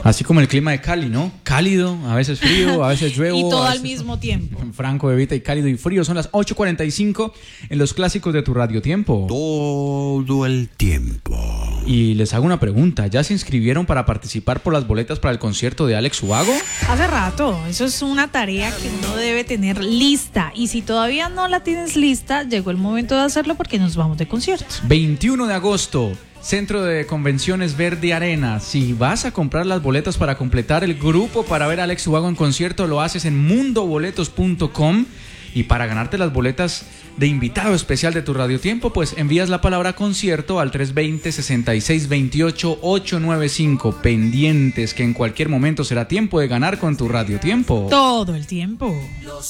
Así como el clima de Cali, ¿no? Cálido, a veces frío, a veces llueve. Y todo al mismo tiempo. Franco, Evita, y cálido y frío. Son las 8:45 en los clásicos de tu Radio Tiempo. Todo el tiempo. Y les hago una pregunta. ¿Ya se inscribieron para participar por las boletas para el concierto de Alex Ubago? Hace rato. Eso es una tarea que uno debe tener lista. Y si todavía no la tienes lista, llegó el momento de hacerlo porque nos vamos de concierto. 21 de agosto. Centro de Convenciones Verde Arena. Si vas a comprar las boletas para completar el grupo para ver a Alex Ubago en concierto, lo haces en mundoboletos.com. Y para ganarte las boletas de invitado especial de tu Radio Tiempo, pues envías la palabra concierto al 320-6628-895. Pendientes que en cualquier momento será tiempo de ganar con tu Radio Tiempo. Todo el tiempo.